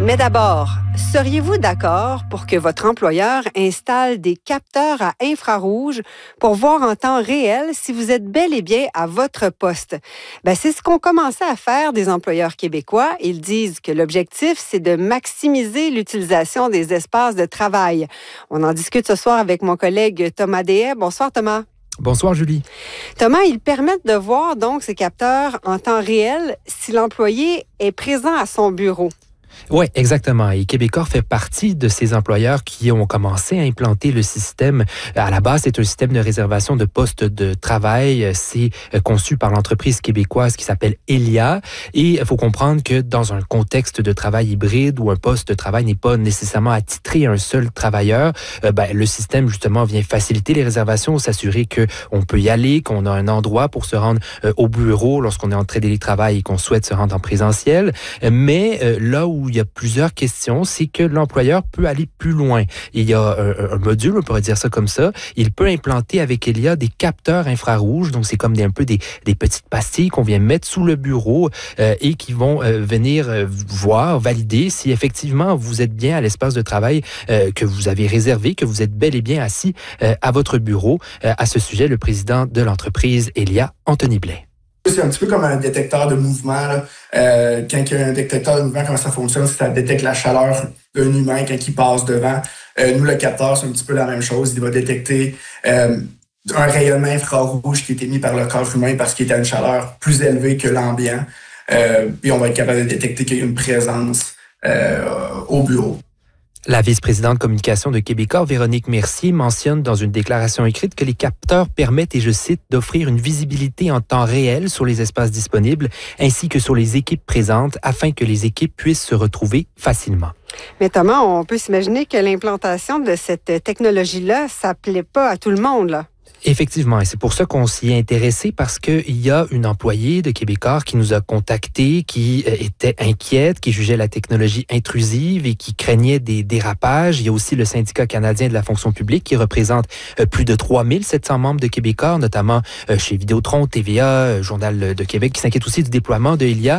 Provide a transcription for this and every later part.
Mais d'abord, seriez-vous d'accord pour que votre employeur installe des capteurs à infrarouge pour voir en temps réel si vous êtes bel et bien à votre poste? C'est ce qu'ont commencé à faire des employeurs québécois. Ils disent que l'objectif, c'est de maximiser l'utilisation des espaces de travail. On en discute ce soir avec mon collègue Thomas Deshaies. Bonsoir Thomas. Bonsoir Julie. Thomas, ils permettent de voir donc ces capteurs en temps réel si l'employé est présent à son bureau. Oui, exactement. Et Québecor fait partie de ces employeurs qui ont commencé à implanter le système. À la base, c'est un système de réservation de postes de travail. C'est conçu par l'entreprise québécoise qui s'appelle Elia. Et il faut comprendre que dans un contexte de travail hybride où un poste de travail n'est pas nécessairement attitré à un seul travailleur, le système, justement, vient faciliter les réservations, s'assurer qu'on peut y aller, qu'on a un endroit pour se rendre au bureau lorsqu'on est en télétravail et qu'on souhaite se rendre en présentiel. Mais là où il y a plusieurs questions, c'est que l'employeur peut aller plus loin. Il y a un module, on pourrait dire ça comme ça. Il peut implanter avec Elia des capteurs infrarouges. Donc, c'est comme des petites pastilles qu'on vient mettre sous le bureau et qui vont venir voir, valider si effectivement vous êtes bien à l'espace de travail que vous avez réservé, que vous êtes bel et bien assis à votre bureau. À ce sujet, le président de l'entreprise Elia, Anthony Blais. C'est un petit peu comme un détecteur de mouvement. Là. Quand il y a un détecteur de mouvement, comment ça fonctionne? C'est que ça détecte la chaleur d'un humain quand il passe devant. Nous, le capteur, c'est un petit peu la même chose. Il va détecter un rayonnement infrarouge qui est émis par le corps humain parce qu'il est à une chaleur plus élevée que l'ambiant. Puis on va être capable de détecter qu'il y a une présence au bureau. La vice-présidente communication de Québecor, Véronique Mercier, mentionne dans une déclaration écrite que les capteurs permettent, et je cite, d'offrir une visibilité en temps réel sur les espaces disponibles ainsi que sur les équipes présentes afin que les équipes puissent se retrouver facilement. Mais Thomas, on peut s'imaginer que l'implantation de cette technologie-là, ça ne plaît pas à tout le monde, là. Effectivement, et c'est pour ça qu'on s'y est intéressé parce qu'il y a une employée de Québecor qui nous a contactés, qui était inquiète, qui jugeait la technologie intrusive et qui craignait des dérapages. Il y a aussi le syndicat canadien de la fonction publique qui représente plus de 3700 membres de Québecor, notamment chez Vidéotron, TVA, Journal de Québec, qui s'inquiète aussi du déploiement de Elia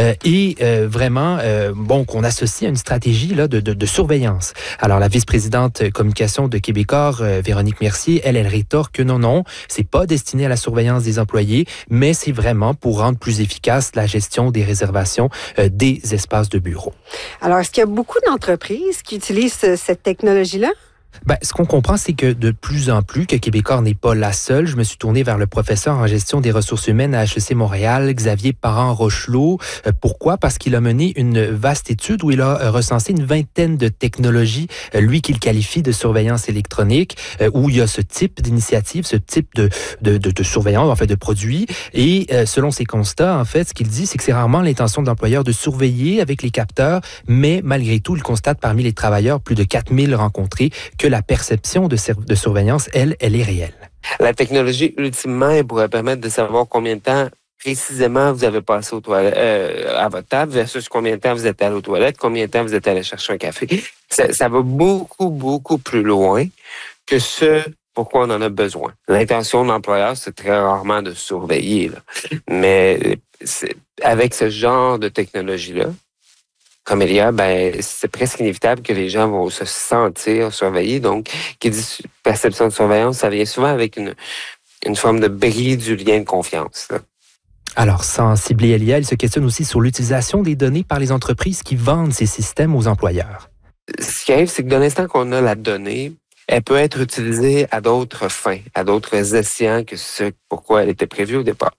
qu'on associe à une stratégie là, de surveillance. Alors, la vice-présidente communication de Québecor, Véronique Mercier, elle rétorque que non, c'est pas destiné à la surveillance des employés, mais c'est vraiment pour rendre plus efficace la gestion des réservations des espaces de bureau. Alors, est-ce qu'il y a beaucoup d'entreprises qui utilisent cette technologie-là? Ce qu'on comprend, c'est que de plus en plus, que Québecor n'est pas la seule. Je me suis tourné vers le professeur en gestion des ressources humaines à HEC Montréal, Xavier Parent-Rochelot. Pourquoi? Parce qu'il a mené une vaste étude où il a recensé une vingtaine de technologies, lui qu'il qualifie de surveillance électronique, où il y a ce type d'initiative, ce type de surveillance, en fait, de produits. Et selon ses constats, en fait, ce qu'il dit, c'est que c'est rarement l'intention de l'employeur de surveiller avec les capteurs, mais malgré tout, il constate parmi les travailleurs, plus de 4000 rencontrés, que la perception de surveillance, elle est réelle. La technologie, ultimement, elle pourrait permettre de savoir combien de temps précisément vous avez passé aux toilettes, à votre table versus combien de temps vous êtes allé aux toilettes, combien de temps vous êtes allé chercher un café. Ça va beaucoup, beaucoup plus loin que ce pourquoi on en a besoin. L'intention de l'employeur, c'est très rarement de surveiller. Là. Mais avec ce genre de technologie-là, comme Elia, c'est presque inévitable que les gens vont se sentir surveillés. Donc, qui dit perception de surveillance, ça vient souvent avec une forme de bris du lien de confiance. Là. Alors, sans cibler Elia, il se questionne aussi sur l'utilisation des données par les entreprises qui vendent ces systèmes aux employeurs. Ce qui arrive, c'est que de l'instant qu'on a la donnée, elle peut être utilisée à d'autres fins, à d'autres escients que ce pourquoi elle était prévue au départ.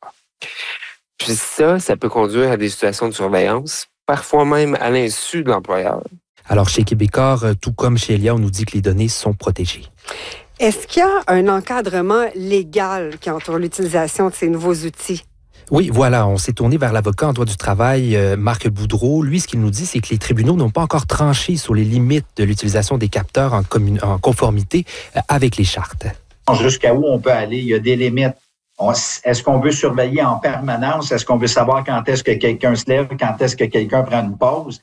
Puis ça peut conduire à des situations de surveillance, parfois même à l'insu de l'employeur. Alors, chez Québecor, tout comme chez Elia, on nous dit que les données sont protégées. Est-ce qu'il y a un encadrement légal qui entoure l'utilisation de ces nouveaux outils? Oui, voilà, on s'est tourné vers l'avocat en droit du travail, Marc Boudreau. Lui, ce qu'il nous dit, c'est que les tribunaux n'ont pas encore tranché sur les limites de l'utilisation des capteurs en conformité avec les chartes. Jusqu'à où on peut aller? Il y a des limites. Est-ce qu'on veut surveiller en permanence? Est-ce qu'on veut savoir quand est-ce que quelqu'un se lève, quand est-ce que quelqu'un prend une pause?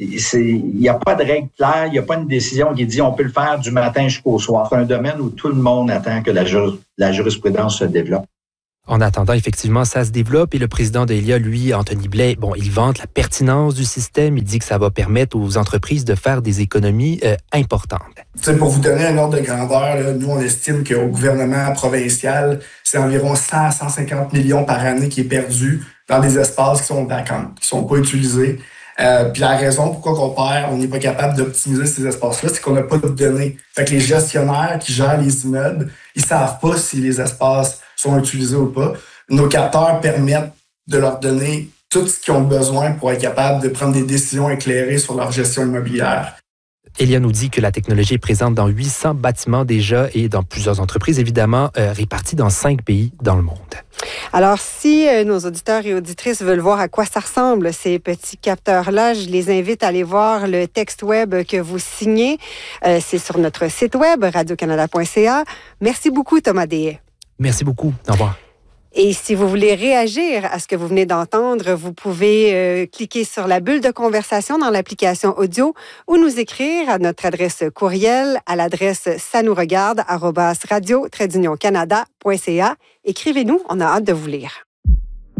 Il n'y a pas de règle claire, il n'y a pas une décision qui dit on peut le faire du matin jusqu'au soir. C'est un domaine où tout le monde attend que la jurisprudence se développe. En attendant, effectivement, ça se développe et le président d'Elia, lui, Anthony Blais, il vante la pertinence du système. Il dit que ça va permettre aux entreprises de faire des économies importantes. Pour vous donner un ordre de grandeur, là, nous, on estime qu'au gouvernement provincial, c'est environ 100-150 millions par année qui est perdu dans des espaces qui sont vacants, qui ne sont pas utilisés. Puis la raison pourquoi on n'est pas capable d'optimiser ces espaces-là, c'est qu'on n'a pas de données. Fait que les gestionnaires qui gèrent les immeubles, ils savent pas si les espaces sont utilisés ou pas. Nos capteurs permettent de leur donner tout ce qu'ils ont besoin pour être capables de prendre des décisions éclairées sur leur gestion immobilière. Elia nous dit que la technologie est présente dans 800 bâtiments déjà et dans plusieurs entreprises, évidemment, réparties dans 5 pays dans le monde. Alors, si nos auditeurs et auditrices veulent voir à quoi ça ressemble, ces petits capteurs-là, je les invite à aller voir le texte web que vous signez. C'est sur notre site web, radiocanada.ca. Merci beaucoup, Thomas Deshaies. Merci beaucoup. Au revoir. Et si vous voulez réagir à ce que vous venez d'entendre, vous pouvez cliquer sur la bulle de conversation dans l'application audio ou nous écrire à notre adresse courriel à l'adresse sanouregarde@radio-canada.ca. Écrivez-nous, on a hâte de vous lire.